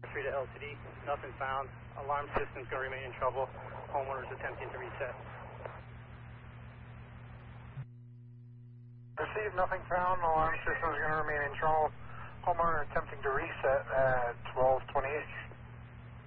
3 to LTD, nothing found. Alarm system's going to remain in trouble. Homeowner's attempting to reset. Received, nothing found. Alarm system's going to remain in trouble. Homeowner attempting to reset at 12:28.